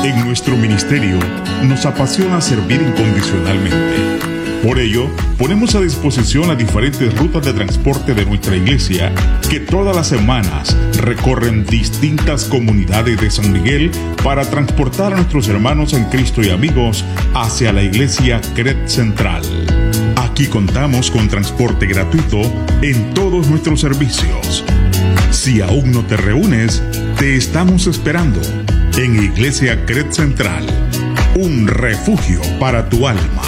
En nuestro ministerio nos apasiona servir incondicionalmente. Por ello, ponemos a disposición las diferentes rutas de transporte de nuestra iglesia que todas las semanas recorren distintas comunidades de San Miguel para transportar a nuestros hermanos en Cristo y amigos hacia la iglesia CRED Central. Aquí contamos con transporte gratuito en todos nuestros servicios. Si aún no te reúnes, te estamos esperando en Iglesia CRED Central, un refugio para tu alma.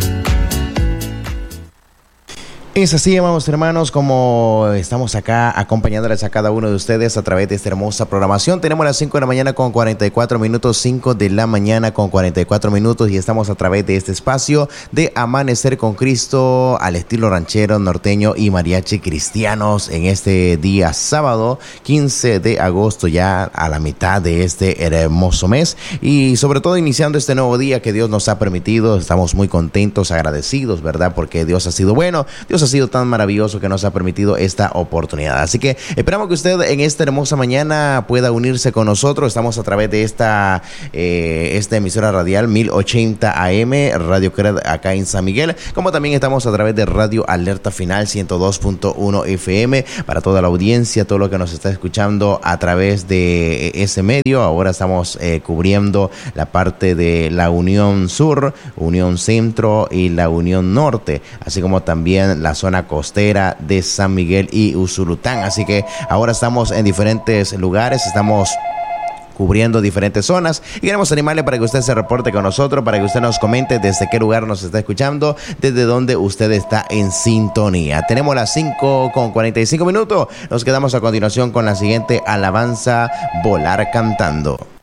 Es así, amados hermanos, como estamos acá acompañándoles a cada uno de ustedes a través de esta hermosa programación. Tenemos las 5 de la mañana con 44 minutos, 5 de la mañana con 44 minutos y estamos a través de este espacio de Amanecer con Cristo al estilo ranchero, norteño y mariachi cristianos en este día sábado 15 de agosto, ya a la mitad de este hermoso mes y sobre todo iniciando este nuevo día que Dios nos ha permitido. Estamos muy contentos, agradecidos, ¿verdad? Porque Dios ha sido bueno, Dios ha sido tan maravilloso que nos ha permitido esta oportunidad. Así que esperamos que usted en esta hermosa mañana pueda unirse con nosotros. Estamos a través de esta emisora radial 1080 AM, Radio CRED acá en San Miguel, como también estamos a través de Radio Alerta Final 102.1 FM para toda la audiencia, todo lo que nos está escuchando a través de ese medio. Ahora estamos cubriendo la parte de la Unión Sur, Unión Centro y la Unión Norte, así como también la zona costera de San Miguel y Usulután. Así que ahora estamos en diferentes lugares, estamos cubriendo diferentes zonas y queremos animarle para que usted se reporte con nosotros, para que usted nos comente desde qué lugar nos está escuchando, desde dónde usted está en sintonía. Tenemos las 5 con 45 minutos. Nos quedamos a continuación con la siguiente alabanza, Volar Cantando.